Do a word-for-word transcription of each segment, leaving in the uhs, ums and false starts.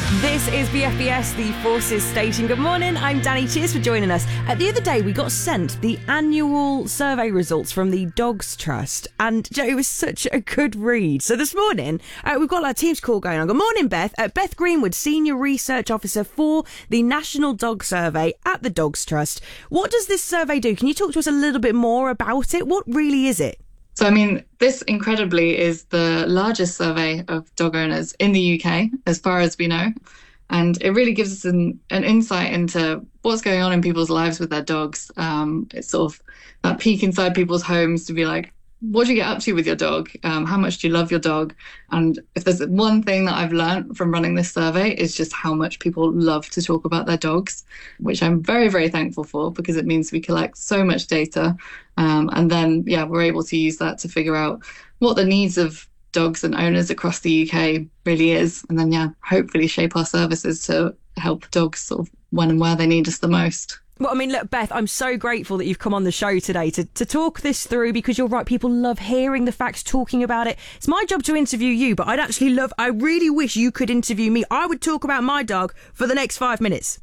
This is B F B S, the Forces Station. Good morning, I'm Danny. Cheers for joining us. Uh, the other day, we got sent the annual survey results from the Dogs Trust, and you know, it was such a good read. So this morning, uh, we've got our Teams call going on. Good morning, Beth. Uh, Beth Greenwood, Senior Research Officer for the National Dog Survey at the Dogs Trust. What does this survey do? Can you talk to us a little bit more about it? What really is it? So, I mean, this incredibly is the largest survey of dog owners in the U K, as far as we know. And it really gives us an, an insight into what's going on in people's lives with their dogs. Um, it's sort of that peek inside people's homes to be like, what do you get up to with your dog? Um, how much do you love your dog? And if there's one thing that I've learned from running this survey, is just how much people love to talk about their dogs, which I'm very, very thankful for, because it means we collect so much data. Um, and then, yeah, we're able to use that to figure out what the needs of dogs and owners across the U K really is. And then, yeah, hopefully shape our services to help dogs sort of when and where they need us the most. Well, I mean, look, Beth, I'm so grateful that you've come on the show today to, to talk this through, because you're right, people love hearing the facts, talking about it. It's my job to interview you, but I'd actually love, I really wish you could interview me. I would talk about my dog for the next five minutes.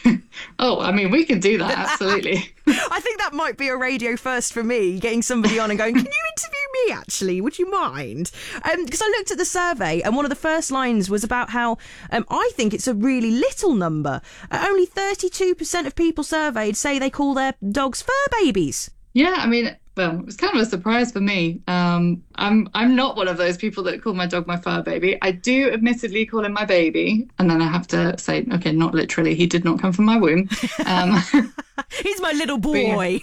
Oh, I mean, we can do that, absolutely. I think that might be a radio first for me, getting somebody on and going, can you interview me, actually? Would you mind? Because um, I looked at the survey, and one of the first lines was about how um, I think it's a really little number. Uh, only thirty-two percent of people surveyed say they call their dogs fur babies. Yeah, I mean, well, it was kind of a surprise for me. Um, I'm I'm not one of those people that call my dog my fur baby. I do admittedly call him my baby, and then I have to say, okay, not literally. He did not come from my womb. Um, He's my little boy.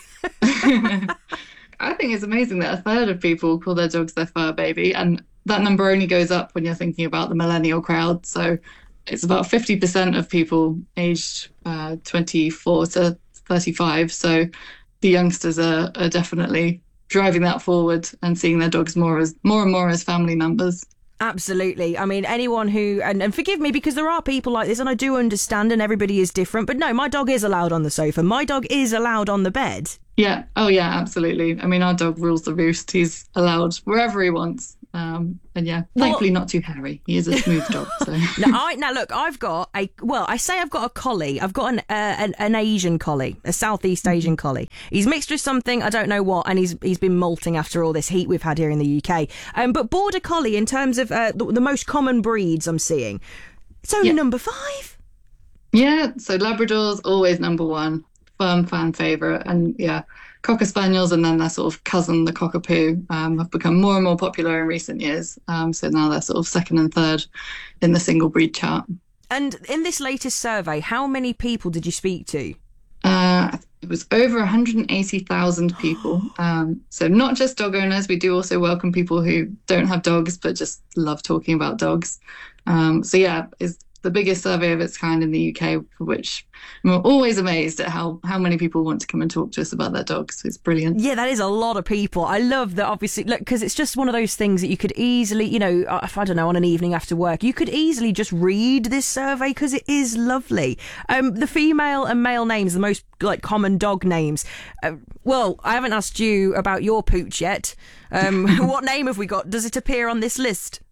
Yeah. I think it's amazing that a third of people call their dogs their fur baby, and that number only goes up when you're thinking about the millennial crowd. So it's about fifty percent of people aged uh, twenty-four to thirty-five. So the youngsters are, are definitely driving that forward and seeing their dogs more as more and more as family members. Absolutely. I mean, anyone who, and, and forgive me, because there are people like this, and I do understand, and everybody is different, but no, my dog is allowed on the sofa. My dog is allowed on the bed. Yeah. Oh, yeah, absolutely. I mean, our dog rules the roost. He's allowed wherever he wants. Um, and yeah, thankfully well, not too hairy. He is a smooth dog. So. now, I, now, look, I've got a, well, I say I've got a collie. I've got an, uh, an, an Asian collie, a Southeast Asian collie. He's mixed with something, I don't know what, and he's he's been molting after all this heat we've had here in the U K. Um, but Border Collie, in terms of uh, the, the most common breeds I'm seeing, it's only yeah. number five. Yeah, so Labrador's always number one. Firm fan favourite. And yeah, Cocker Spaniels and then their sort of cousin, the Cockapoo, um, have become more and more popular in recent years. Um, so now they're sort of second and third in the single breed chart. And in this latest survey, how many people did you speak to? Uh, it was over one hundred eighty thousand people. Um, so not just dog owners. We do also welcome people who don't have dogs but just love talking about dogs. Um, so yeah, it's the biggest survey of its kind in the U K, for which I'm always amazed at how, how many people want to come and talk to us about their dogs. It's brilliant. Yeah, that is a lot of people. I love that, obviously, look, because it's just one of those things that you could easily, you know, if I don't know, on an evening after work, you could easily just read this survey because it is lovely. Um, the female and male names, the most like common dog names. Uh, well, I haven't asked you about your pooch yet. Um, what name have we got? Does it appear on this list?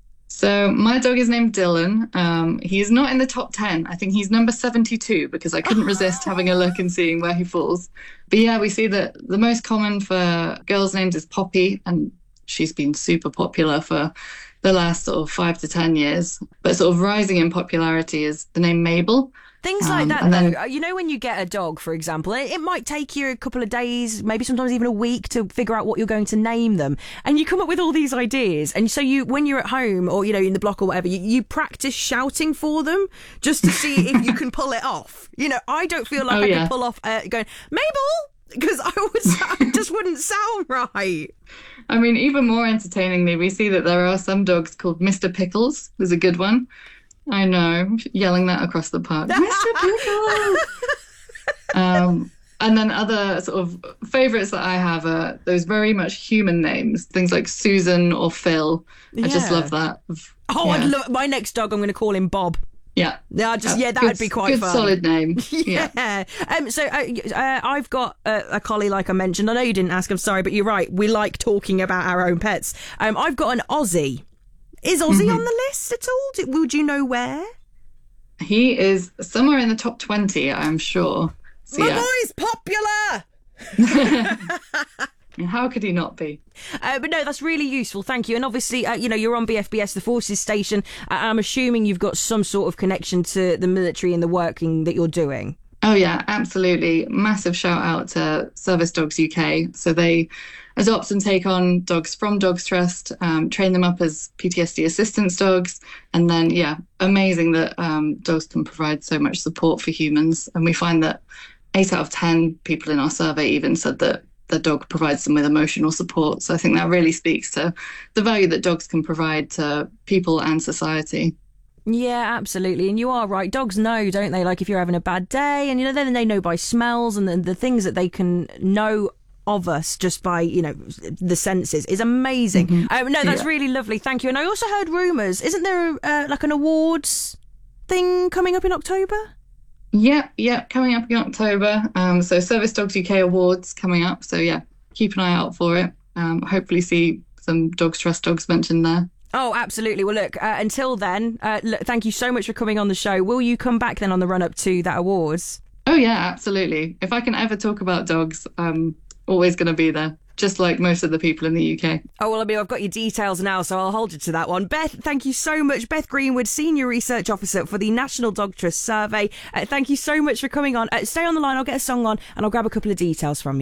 So my dog is named Dylan. Um, he's not in the top ten. I think he's number seventy-two because I couldn't resist having a look and seeing where he falls. But yeah, we see that the most common for girls' names is Poppy, and she's been super popular for the last sort of five to ten years. But sort of rising in popularity is the name Mabel. Things like um, that, though. Then, you know, when you get a dog, for example, it, it might take you a couple of days, maybe sometimes even a week to figure out what you're going to name them. And you come up with all these ideas. And so you, when you're at home or, you know, in the block or whatever, you, you practice shouting for them just to see if you can pull it off. You know, I don't feel like oh, I yeah. can pull off uh, going, Mabel, because I, was, I just wouldn't sound right. I mean, even more entertainingly, we see that there are some dogs called Mister Pickles. There's a good one. I know, yelling that across the park. Mister Pickles! um, and then other sort of favourites that I have are those very much human names, things like Susan or Phil. Yeah. I just love that. Oh, yeah. I'd love my next dog. I'm going to call him Bob. Yeah, yeah, just yeah, that would be quite good, fun. Solid name. yeah. yeah. Um. So uh, uh, I've got uh, a collie, like I mentioned. I know you didn't ask. I'm sorry, but you're right. We like talking about our own pets. Um. I've got an Aussie. Is Aussie mm-hmm. on the list at all? Would you know where? He is somewhere in the top twenty, I'm sure. So, My yeah. boy's popular! How could he not be? Uh, but no, that's really useful. Thank you. And obviously, uh, you know, you're on B F B S, the Forces Station. Uh, I'm assuming you've got some sort of connection to the military and the working that you're doing. Oh, yeah, absolutely. Massive shout out to Service Dogs U K. So they adopt and take on dogs from Dogs Trust, um, train them up as P T S D assistance dogs. And then, yeah, amazing that um, dogs can provide so much support for humans. And we find that eight out of ten people in our survey even said that the dog provides them with emotional support. So I think that really speaks to the value that dogs can provide to people and society. Yeah, absolutely. And you are right. Dogs know, don't they? Like if you're having a bad day, and you know, then they know by smells and the, the things that they can know of us just by, you know, the senses is amazing. Mm-hmm. Um, no, that's yeah. really lovely. Thank you. And I also heard rumours. Isn't there uh, like an awards thing coming up in October? Yeah, yeah, coming up in October. Um, so Service Dogs U K Awards coming up. So yeah, keep an eye out for it. Um, hopefully see some Dogs Trust dogs mentioned there. Oh, absolutely. Well, look, uh, until then, uh, look, thank you so much for coming on the show. Will you come back then on the run-up to that awards? Oh, yeah, absolutely. If I can ever talk about dogs, I'm always going to be there, just like most of the people in the U K. Oh, well, I mean, I've got your details now, so I'll hold you to that one. Beth, thank you so much. Beth Greenwood, Senior Research Officer for the National Dog Trust Survey. Uh, thank you so much for coming on. Uh, stay on the line. I'll get a song on and I'll grab a couple of details from you.